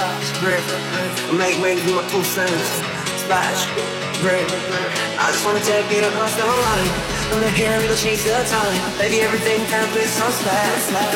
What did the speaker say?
grip, make waves with my 2 cents. Splash, grip. I just wanna take it across the line. I'm not here to chase the time. Baby, everything happens so fast.